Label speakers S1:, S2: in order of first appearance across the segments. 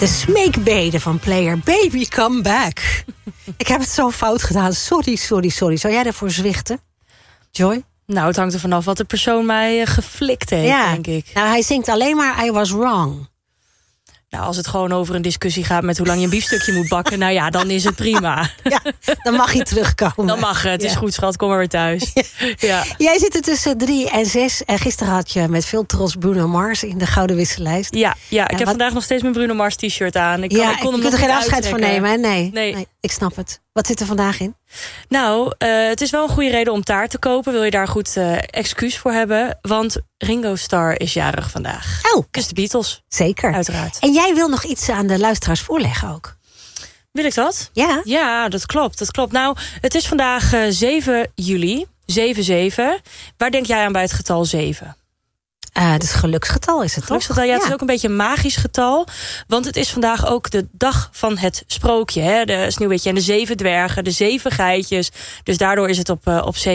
S1: De smeekbeden van Player. Baby, come back. Ik heb het zo fout gedaan. Sorry. Zou jij daarvoor zwichten, Joy?
S2: Nou, het hangt er vanaf wat de persoon mij geflikt heeft, denk ik.
S1: Nou, hij zingt alleen maar I was wrong.
S2: Nou, als het gewoon over een discussie gaat met hoe lang je een biefstukje moet bakken... nou ja, dan is het prima.
S1: Ja, dan mag hij terugkomen.
S2: Dan mag het. Is goed, schat. Kom maar weer thuis. Ja.
S1: Jij zit er tussen 3 en 6. En gisteren had je met veel trots Bruno Mars in de Gouden Wissellijst.
S2: Ja, ik heb vandaag nog steeds mijn Bruno Mars t-shirt aan. Ik kon hem
S1: er geen afscheid
S2: uittrekken.
S1: van nemen, hè? Nee, ik snap het. Wat zit er vandaag in?
S2: Nou, het is wel een goede reden om taart te kopen. Wil je daar goed excuus voor hebben? Want Ringo Starr is jarig vandaag.
S1: Oh.
S2: Dus de Beatles.
S1: Zeker.
S2: Uiteraard.
S1: En jij wil nog iets aan de luisteraars voorleggen ook?
S2: Wil ik dat?
S1: Ja.
S2: Ja, dat klopt. Nou, het is vandaag 7 juli. 7-7. Waar denk jij aan bij het getal 7?
S1: Het is geluksgetal, is het
S2: geluksgetal,
S1: toch?
S2: Ja, het is ook een beetje een magisch getal. Want het is vandaag ook de dag van het sprookje. Hè? De Sneeuwwitje en de 7 dwergen, de 7 geitjes. Dus daardoor is het op 7-7.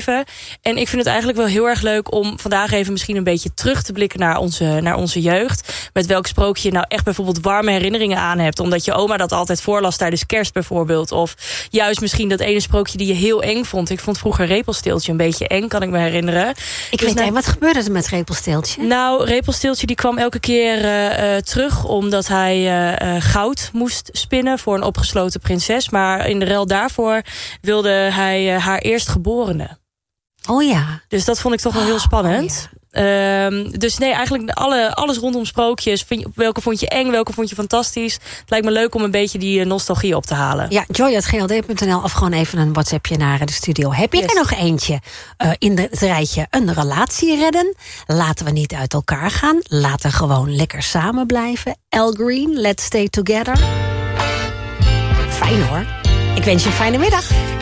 S2: En ik vind het eigenlijk wel heel erg leuk om vandaag even misschien een beetje terug te blikken naar onze jeugd. Met welk sprookje je nou echt bijvoorbeeld warme herinneringen aan hebt. Omdat je oma dat altijd voorlas tijdens kerst bijvoorbeeld. Of juist misschien dat ene sprookje die je heel eng vond. Ik vond vroeger Repelsteeltje een beetje eng, kan ik me herinneren.
S1: Ik weet niet, wat gebeurde er met Repelsteeltje?
S2: Nou, Repelsteeltje die kwam elke keer terug... omdat hij goud moest spinnen voor een opgesloten prinses. Maar in de ruil daarvoor wilde hij haar eerstgeborene.
S1: Oh ja.
S2: Dus dat vond ik toch wel heel spannend.
S1: Oh, ja.
S2: Dus nee, eigenlijk alles rondom sprookjes. Welke vond je eng, welke vond je fantastisch? Het lijkt me leuk om een beetje die nostalgie op te halen.
S1: Ja, joy@gld.nl of gewoon even een WhatsAppje naar de studio. Heb ik er nog eentje in het rijtje een relatie redden? Laten we niet uit elkaar gaan. Laten we gewoon lekker samen blijven. Al Green, Let's Stay Together. Fijn hoor. Ik wens je een fijne middag.